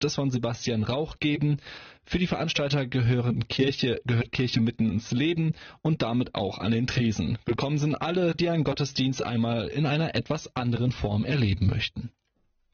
das von Sebastian Rauch geben. Für die Veranstalter gehört Kirche mitten ins Leben und damit auch an den Tresen. Willkommen sind alle, die einen Gottesdienst einmal in einer etwas anderen Form erleben möchten.